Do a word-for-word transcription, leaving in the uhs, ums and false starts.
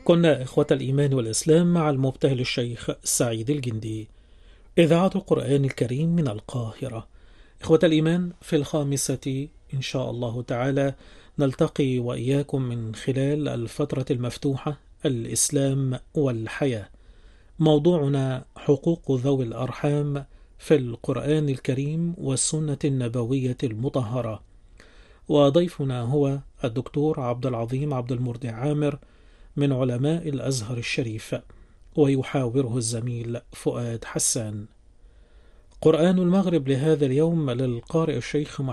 كنا إخوة الإيمان والإسلام مع المبتهل الشيخ سعيد الجندي. إذاعة القرآن الكريم من القاهرة. إخوة الإيمان، في الخامسة إن شاء الله تعالى نلتقي وإياكم من خلال الفترة المفتوحة الإسلام والحياة. موضوعنا حقوق ذوي الأرحام في القرآن الكريم والسنة النبوية المطهرة، وضيفنا هو الدكتور عبد العظيم عبد المرضي عامر من علماء الأزهر الشريف، ويحاوره الزميل فؤاد حسان. قرآن المغرب لهذا اليوم للقارئ الشيخ